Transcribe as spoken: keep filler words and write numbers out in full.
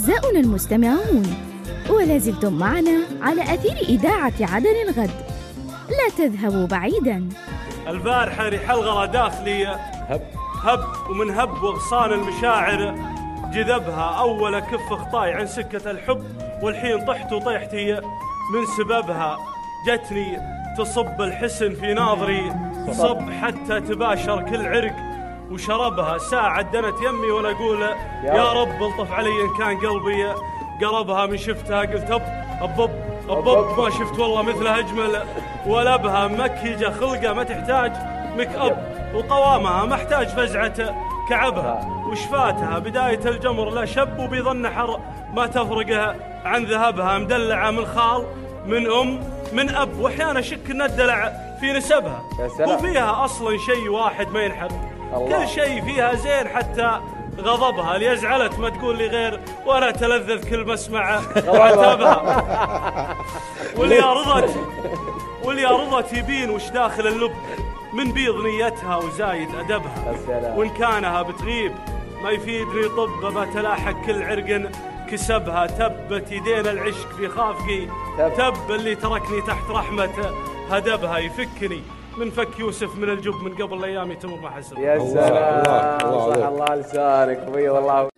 أعزائنا المستمعون، ولا زلتم معنا على أثير إذاعة عدن الغد. لا تذهبوا بعيداً. البارحة ريح الغلا داخلي هب هب ومن هب وغصان المشاعر جذبها أول كف خطاي عن سكة الحب، والحين طحت وطيحتي من سببها. جتني تصب الحسن في ناظري صب حتى تباشر كل عرق، وشربها ساعة دنت يمي وانا اقول يا رب الطف علي ان كان قلبي قربها. من شفتها قلت اب اب اب اب ما شفت والله مثلها اجمل، ولبها مكيجة خلقة ما تحتاج ميك اب، وقوامها محتاج فزعة كعبها، وشفاتها بداية الجمر لا شب وبيظن حر ما تفرقها عن ذهبها. مدلعة من خال من ام من اب، واحيانا شك ان الدلع في نسبها، وفيها اصلا شيء واحد ما ينحب، كل شيء فيها زين حتى غضبها. اللي ازعلت ما تقول لي غير وانا تلذذ كل ما اسمع عتابها. واللي رضت واللي رضت يبين وش داخل اللب من بيض نيتها وزايد ادبها. وان كانها بتغيب ما يفيدني طب بتلاحق كل عرق كسبها. تبت يدين العشق في خافقي تب اللي تركني تحت رحمة هدبها. يفكني من فك يوسف من الجب من قبل ايام يتم ما حسب. يا سلام، صح الله لسانك، بيض الله.